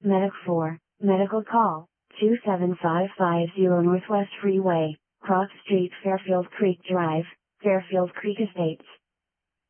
Medic 4, medical call, 27550 Northwest Freeway, Cross Street, Fairfield Creek Drive, Fairfield Creek Estates.